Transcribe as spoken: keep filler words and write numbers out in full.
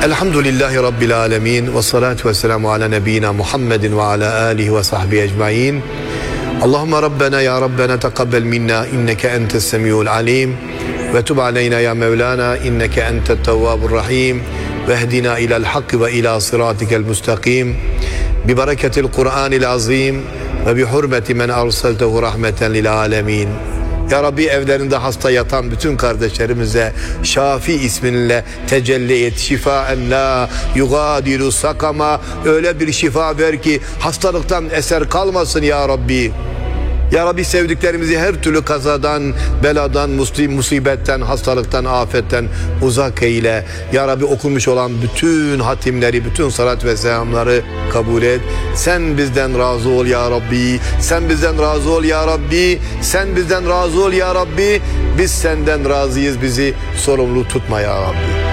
Elhamdülillahi Rabbil alemin ve salatu ve selamu ala nebiyyina Muhammedin ve ala alihi ve sahbihi ecmain. Allahümme Rabbena ya Rabbena tekabbel minna inneke entes semiyul alim ve tub aleyna ya Mevlana inneke entet tevvabur rahim ve ehdina ilal hakkı ve ila sıratikel müstakim bi bereketil Kur'anil azim ve bi hurmeti men arsaltehu rahmeten lil alemin. Ya Rabbi, evlerinde hasta yatan bütün kardeşlerimize Şafi isminle tecelli et. Şifaen la yugadiru sakama, öyle bir şifa ver ki hastalıktan eser kalmasın ya Rabbi. Ya Rabbi, sevdiklerimizi her türlü kazadan, beladan, musibetten, hastalıktan, afetten uzak eyle. Ya Rabbi, okunmuş olan bütün hatimleri, bütün salat ve selamları kabul et. Sen bizden razı ol ya Rabbi. Sen bizden razı ol ya Rabbi. Sen bizden razı ol ya Rabbi. Biz senden razıyız, bizi sorumlu tutma ya Rabbi.